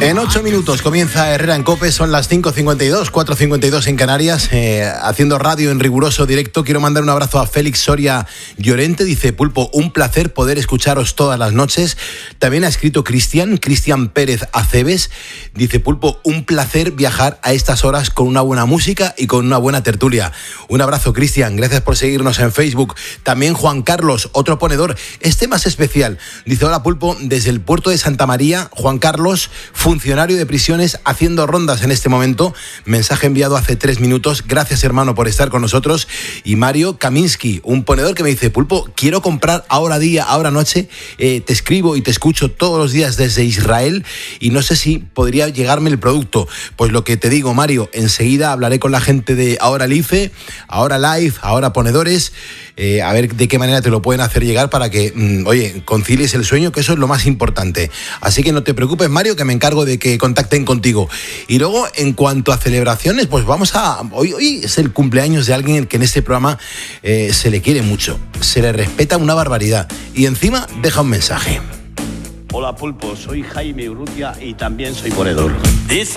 En 8 minutos comienza Herrera en COPE, son las 5:52, 4:52 en Canarias, haciendo radio en riguroso directo. Quiero mandar un abrazo a Félix Soria Llorente, dice: Pulpo, un placer poder escucharos todas las noches. También ha escrito Cristian Pérez Aceves, dice: Pulpo, un placer viajar a estas horas con una buena música y con una buena tertulia. Un abrazo, Cristian, gracias por seguirnos en Facebook. También Juan Carlos, otro ponedor, este más especial, dice: hola Pulpo, desde el puerto de Santa María, Juan Carlos, funcionario de prisiones haciendo rondas en este momento. Mensaje enviado hace 3 minutos. Gracias, hermano, por estar con nosotros. Y Mario Kaminsky, un ponedor que me dice: Pulpo, quiero comprar ahora día, ahora noche. Te escribo y te escucho todos los días desde Israel y no sé si podría llegarme el producto. Pues lo que te digo, Mario, enseguida hablaré con la gente de Ahora Life, Ahora Live, Ahora Ponedores, a ver de qué manera te lo pueden hacer llegar para que, concilies el sueño, que eso es lo más importante. Así que no te preocupes, Mario, que me encargo de que contacten contigo. Y luego, en cuanto a celebraciones, pues hoy es el cumpleaños de alguien que en este programa se le quiere mucho, se le respeta una barbaridad y encima deja un mensaje. Hola Pulpo, soy Jaime Urrutia y también soy ponedor.